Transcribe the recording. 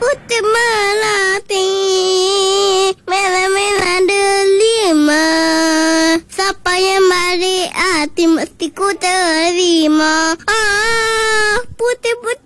putih melati, merah-merah delima. Siapa yang baik hati mesti ku terima. Putih-putih